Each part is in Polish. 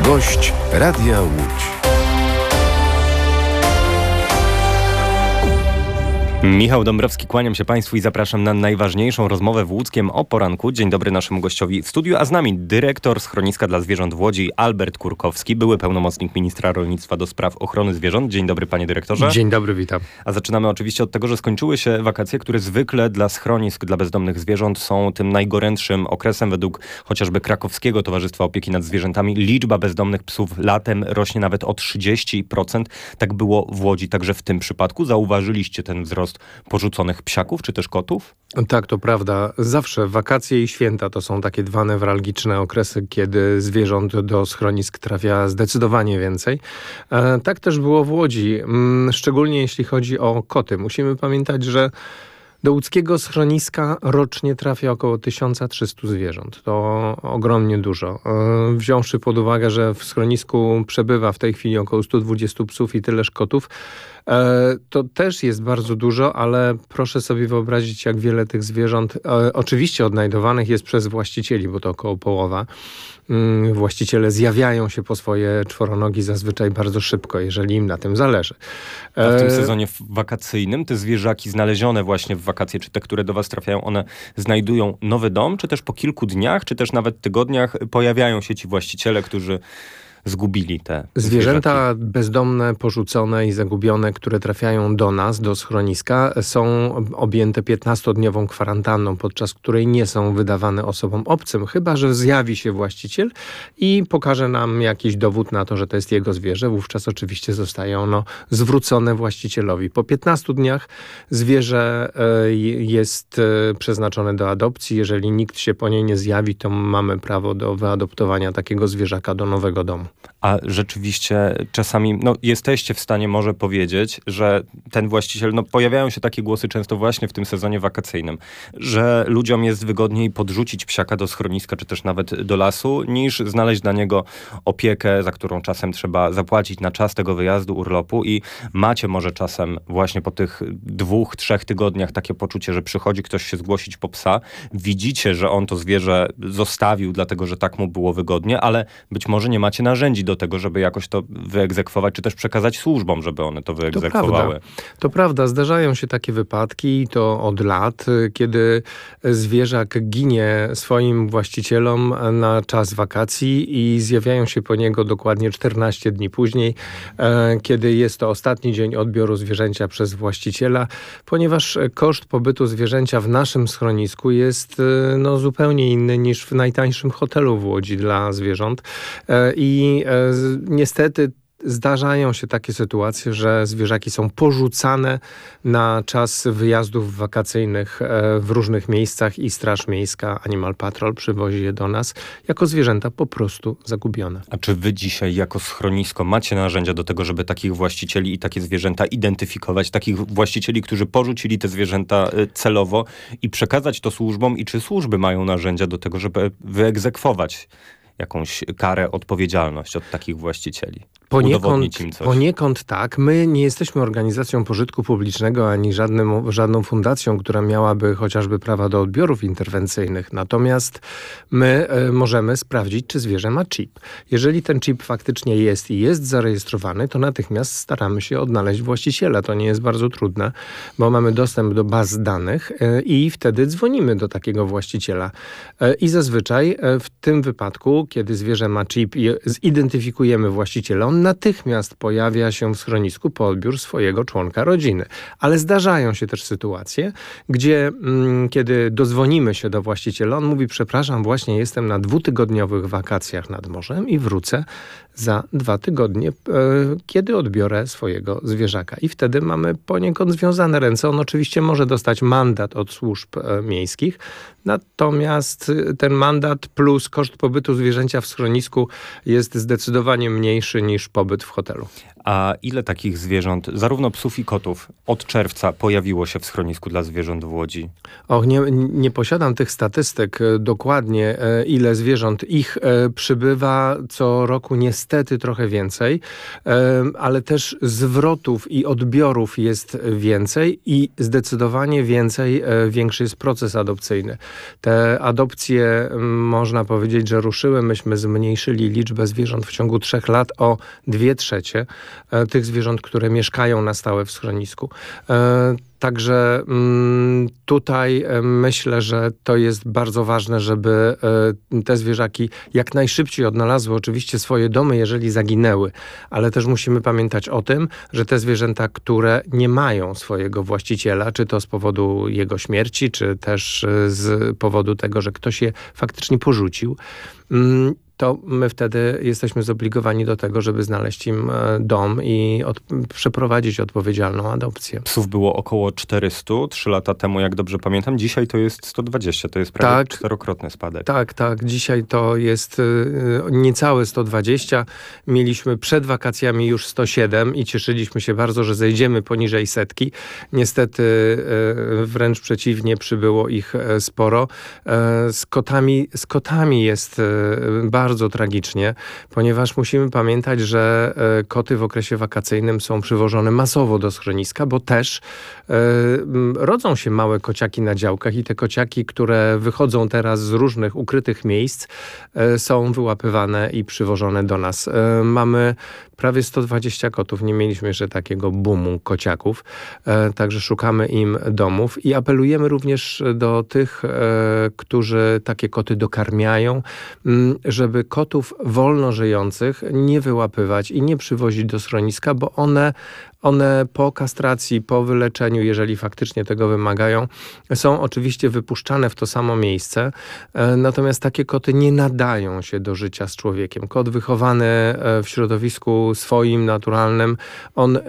Gość Radia Łódź. Michał Dąbrowski, kłaniam się Państwu i zapraszam na najważniejszą rozmowę w Łódzkiem o poranku. Dzień dobry naszemu gościowi w studiu, a z nami dyrektor Schroniska dla Zwierząt w Łodzi Albert Kurkowski, były pełnomocnik ministra rolnictwa do spraw ochrony zwierząt. Dzień dobry, panie dyrektorze. Dzień dobry, witam. A zaczynamy oczywiście od tego, że skończyły się wakacje, które zwykle dla schronisk dla bezdomnych zwierząt są tym najgorętszym okresem. Według chociażby Krakowskiego Towarzystwa Opieki nad Zwierzętami liczba bezdomnych psów latem rośnie nawet o 30%. Tak było w Łodzi także w tym przypadku. Zauważyliście ten wzrost porzuconych psiaków czy też kotów? Tak, to prawda. Zawsze wakacje i święta to są takie dwa newralgiczne okresy, kiedy zwierząt do schronisk trafia zdecydowanie więcej. Tak też było w Łodzi, szczególnie jeśli chodzi o koty. Musimy pamiętać, że do łódzkiego schroniska rocznie trafia około 1300 zwierząt. To ogromnie dużo. Wziąwszy pod uwagę, że w schronisku przebywa w tej chwili około 120 psów i tyleż kotów, to też jest bardzo dużo, ale proszę sobie wyobrazić, jak wiele tych zwierząt oczywiście odnajdowanych jest przez właścicieli, bo to około połowa. Właściciele zjawiają się po swoje czworonogi zazwyczaj bardzo szybko, jeżeli im na tym zależy. A w tym sezonie wakacyjnym te zwierzaki znalezione właśnie w wakacje, czy te, które do was trafiają, one znajdują nowy dom, czy też po kilku dniach, czy też nawet tygodniach pojawiają się ci właściciele, którzy zgubili te zwierzęta bezdomne, porzucone i zagubione, które trafiają do nas, do schroniska, są objęte 15-dniową kwarantanną, podczas której nie są wydawane osobom obcym, chyba że zjawi się właściciel i pokaże nam jakiś dowód na to, że to jest jego zwierzę. Wówczas oczywiście zostaje ono zwrócone właścicielowi. Po 15 dniach zwierzę jest przeznaczone do adopcji. Jeżeli nikt się po niej nie zjawi, to mamy prawo do wyadoptowania takiego zwierzaka do nowego domu. A rzeczywiście czasami jesteście w stanie może powiedzieć, że ten właściciel, pojawiają się takie głosy często właśnie w tym sezonie wakacyjnym, że ludziom jest wygodniej podrzucić psiaka do schroniska, czy też nawet do lasu, niż znaleźć dla niego opiekę, za którą czasem trzeba zapłacić na czas tego wyjazdu, urlopu i macie może czasem właśnie po tych 2-3 tygodniach takie poczucie, że przychodzi ktoś się zgłosić po psa, widzicie, że on to zwierzę zostawił, dlatego że tak mu było wygodnie, ale być może nie macie narzędzi do tego, żeby jakoś to wyegzekwować, czy też przekazać służbom, żeby one to wyegzekwowały. To prawda. Zdarzają się takie wypadki, to od lat, kiedy zwierzak ginie swoim właścicielom na czas wakacji i zjawiają się po niego dokładnie 14 dni później, kiedy jest to ostatni dzień odbioru zwierzęcia przez właściciela, ponieważ koszt pobytu zwierzęcia w naszym schronisku jest zupełnie inny niż w najtańszym hotelu w Łodzi dla zwierząt. I niestety zdarzają się takie sytuacje, że zwierzaki są porzucane na czas wyjazdów wakacyjnych w różnych miejscach i Straż Miejska, Animal Patrol przywozi je do nas jako zwierzęta po prostu zagubione. A czy wy dzisiaj jako schronisko macie narzędzia do tego, żeby takich właścicieli i takie zwierzęta identyfikować, takich właścicieli, którzy porzucili te zwierzęta celowo i przekazać to służbom i czy służby mają narzędzia do tego, żeby wyegzekwować jakąś karę, odpowiedzialność od takich właścicieli? Poniekąd tak. My nie jesteśmy organizacją pożytku publicznego ani żadną fundacją, która miałaby chociażby prawa do odbiorów interwencyjnych. Natomiast my możemy sprawdzić, czy zwierzę ma chip. Jeżeli ten chip faktycznie jest i jest zarejestrowany, to natychmiast staramy się odnaleźć właściciela. To nie jest bardzo trudne, bo mamy dostęp do baz danych i wtedy dzwonimy do takiego właściciela. I zazwyczaj w tym wypadku, kiedy zwierzę ma chip i zidentyfikujemy właściciela, on natychmiast pojawia się w schronisku po odbiór swojego członka rodziny. Ale zdarzają się też sytuacje, gdzie kiedy dozwonimy się do właściciela, on mówi: przepraszam, właśnie jestem na 2-tygodniowych wakacjach nad morzem i wrócę za 2 tygodnie, kiedy odbiorę swojego zwierzaka. I wtedy mamy poniekąd związane ręce. On oczywiście może dostać mandat od służb miejskich, natomiast ten mandat plus koszt pobytu zwierzęcia w schronisku jest zdecydowanie mniejszy niż niż pobyt w hotelu. A ile takich zwierząt, zarówno psów i kotów, od czerwca pojawiło się w schronisku dla zwierząt w Łodzi? Nie posiadam tych statystyk dokładnie, ile zwierząt ich przybywa co roku, niestety trochę więcej, ale też zwrotów i odbiorów jest więcej i zdecydowanie większy jest proces adopcyjny. Te adopcje, można powiedzieć, że ruszyły. Myśmy zmniejszyli liczbę zwierząt w ciągu 3 lat o 2/3 tych zwierząt, które mieszkają na stałe w schronisku. Także tutaj myślę, że to jest bardzo ważne, żeby te zwierzaki jak najszybciej odnalazły oczywiście swoje domy, jeżeli zaginęły. Ale też musimy pamiętać o tym, że te zwierzęta, które nie mają swojego właściciela, czy to z powodu jego śmierci, czy też z powodu tego, że ktoś je faktycznie porzucił, to my wtedy jesteśmy zobligowani do tego, żeby znaleźć im dom i przeprowadzić odpowiedzialną adopcję. Psów było około 400 3 lata temu, jak dobrze pamiętam. Dzisiaj to jest 120, to jest prawie 4-krotny spadek. Tak. Dzisiaj to jest niecałe 120. Mieliśmy przed wakacjami już 107 i cieszyliśmy się bardzo, że zejdziemy poniżej 100. Niestety wręcz przeciwnie, przybyło ich sporo. Z kotami jest bardzo tragicznie, ponieważ musimy pamiętać, że koty w okresie wakacyjnym są przywożone masowo do schroniska, bo też rodzą się małe kociaki na działkach i te kociaki, które wychodzą teraz z różnych ukrytych miejsc, są wyłapywane i przywożone do nas. Mamy prawie 120 kotów. Nie mieliśmy jeszcze takiego boomu kociaków, także szukamy im domów i apelujemy również do tych, którzy takie koty dokarmiają, żeby kotów wolno żyjących nie wyłapywać i nie przywozić do schroniska, bo one po kastracji, po wyleczeniu, jeżeli faktycznie tego wymagają, są oczywiście wypuszczane w to samo miejsce. Natomiast takie koty nie nadają się do życia z człowiekiem. Kot wychowany w środowisku swoim, naturalnym, on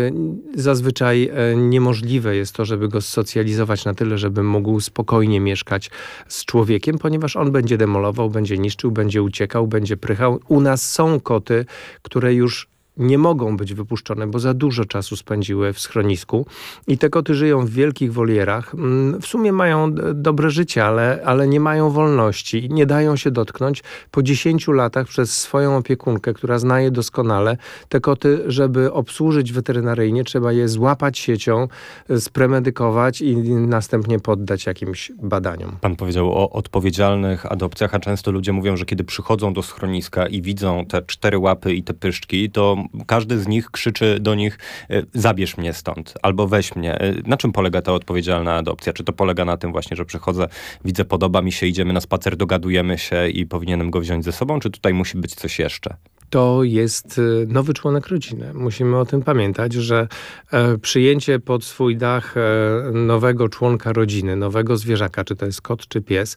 zazwyczaj niemożliwe jest to, żeby go socjalizować na tyle, żeby mógł spokojnie mieszkać z człowiekiem, ponieważ on będzie demolował, będzie niszczył, będzie uciekał, będzie prychał. U nas są koty, które już nie mogą być wypuszczone, bo za dużo czasu spędziły w schronisku i te koty żyją w wielkich wolierach. W sumie mają dobre życie, ale nie mają wolności, nie dają się dotknąć. Po 10 latach przez swoją opiekunkę, która zna je doskonale, te koty, żeby obsłużyć weterynaryjnie, trzeba je złapać siecią, spremedykować i następnie poddać jakimś badaniom. Pan powiedział o odpowiedzialnych adopcjach, a często ludzie mówią, że kiedy przychodzą do schroniska i widzą te 4 łapy i te pyszczki, to każdy z nich krzyczy do nich: zabierz mnie stąd, albo weź mnie. Na czym polega ta odpowiedzialna adopcja? Czy to polega na tym właśnie, że przychodzę, widzę, podoba mi się, idziemy na spacer, dogadujemy się i powinienem go wziąć ze sobą, czy tutaj musi być coś jeszcze? To jest nowy członek rodziny. Musimy o tym pamiętać, że przyjęcie pod swój dach nowego członka rodziny, nowego zwierzaka, czy to jest kot, czy pies,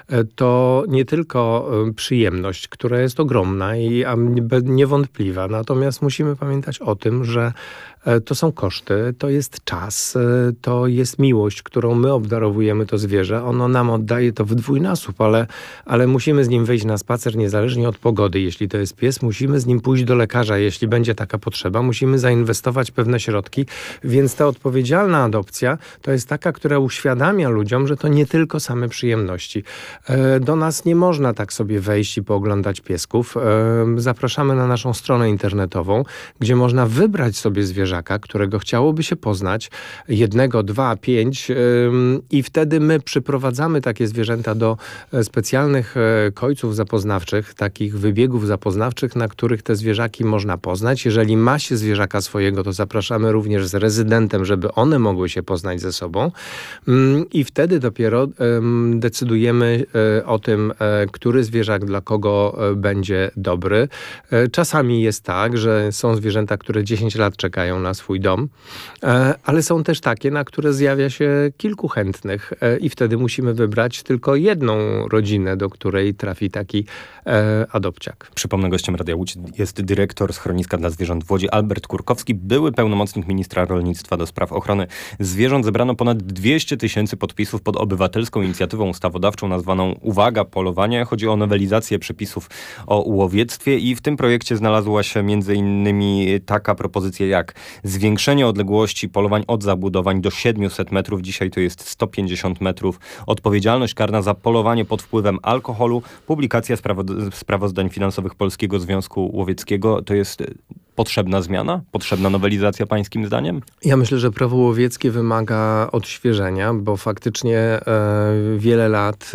to nie tylko przyjemność, która jest ogromna i niewątpliwa. Natomiast musimy pamiętać o tym, że to są koszty, to jest czas, to jest miłość, którą my obdarowujemy to zwierzę. Ono nam oddaje to w dwójnasób, ale musimy z nim wyjść na spacer niezależnie od pogody. Jeśli to jest pies, musimy z nim pójść do lekarza, jeśli będzie taka potrzeba. Musimy zainwestować pewne środki, więc ta odpowiedzialna adopcja to jest taka, która uświadamia ludziom, że to nie tylko same przyjemności. Do nas nie można tak sobie wejść i pooglądać piesków. Zapraszamy na naszą stronę internetową, gdzie można wybrać sobie zwierzaka, którego chciałoby się poznać, 1, 2, 5 i wtedy my przyprowadzamy takie zwierzęta do specjalnych kojców zapoznawczych, takich wybiegów zapoznawczych, na których te zwierzaki można poznać. Jeżeli ma się zwierzaka swojego, to zapraszamy również z rezydentem, żeby one mogły się poznać ze sobą i wtedy dopiero decydujemy o tym, który zwierzak dla kogo będzie dobry. Czasami jest tak, że są zwierzęta, które 10 lat czekają na swój dom, ale są też takie, na które zjawia się kilku chętnych i wtedy musimy wybrać tylko jedną rodzinę, do której trafi taki adopciak. Przypomnę, gościem Radia Łódź Łódź jest dyrektor Schroniska dla Zwierząt w Łodzi Albert Kurkowski, były pełnomocnik ministra rolnictwa do spraw ochrony zwierząt. Zebrano ponad 200 000 podpisów pod obywatelską inicjatywą ustawodawczą nazwaną Uwaga, polowanie. Chodzi o nowelizację przepisów o łowiectwie i w tym projekcie znalazła się m.in. taka propozycja jak zwiększenie odległości polowań od zabudowań do 700 metrów. Dzisiaj to jest 150 metrów. Odpowiedzialność karna za polowanie pod wpływem alkoholu. Publikacja sprawozdań finansowych Polskiego Związku Łowieckiego. To jest potrzebna zmiana? Potrzebna nowelizacja pańskim zdaniem? Ja myślę, że prawo łowieckie wymaga odświeżenia, bo faktycznie wiele lat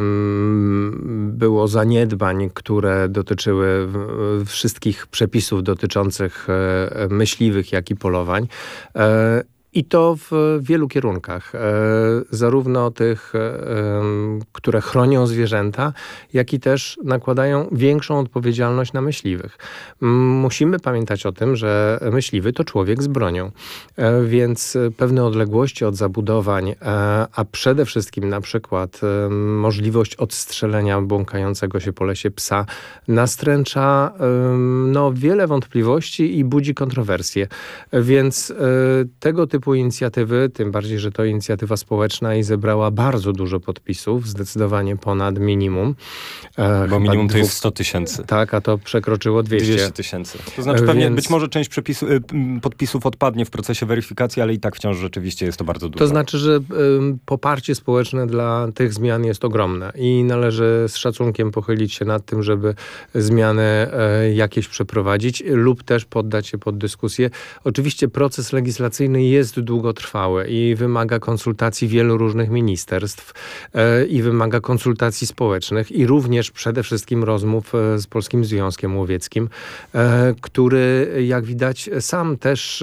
było zaniedbań, które dotyczyły wszystkich przepisów dotyczących myśliwych, jak i polowań. I to w wielu kierunkach. Zarówno tych, które chronią zwierzęta, jak i też nakładają większą odpowiedzialność na myśliwych. Musimy pamiętać o tym, że myśliwy to człowiek z bronią. Więc pewne odległości od zabudowań, a przede wszystkim na przykład możliwość odstrzelenia błąkającego się po lesie psa nastręcza wiele wątpliwości i budzi kontrowersje. Więc tego typu inicjatywy, tym bardziej, że to inicjatywa społeczna i zebrała bardzo dużo podpisów, zdecydowanie ponad minimum. Bo minimum to jest 100 000. Tak, a to przekroczyło 200 000. To znaczy pewnie być może część podpisów odpadnie w procesie weryfikacji, ale i tak wciąż rzeczywiście jest to bardzo dużo. To znaczy, że poparcie społeczne dla tych zmian jest ogromne i należy z szacunkiem pochylić się nad tym, żeby zmiany jakieś przeprowadzić lub też poddać się pod dyskusję. Oczywiście proces legislacyjny jest długotrwały i wymaga konsultacji wielu różnych ministerstw i wymaga konsultacji społecznych i również przede wszystkim rozmów z Polskim Związkiem Łowieckim, który jak widać sam też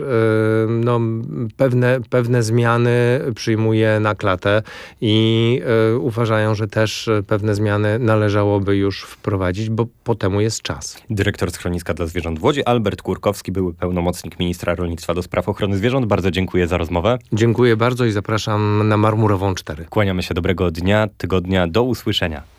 pewne zmiany przyjmuje na klatę i uważają, że też pewne zmiany należałoby już wprowadzić, bo po temu jest czas. Dyrektor Schroniska dla Zwierząt w Łodzi Albert Kurkowski, były pełnomocnik ministra rolnictwa do spraw ochrony zwierząt. Bardzo dziękuję za rozmowę. Dziękuję bardzo i zapraszam na Marmurową 4. Kłaniamy się, dobrego dnia, tygodnia, do usłyszenia.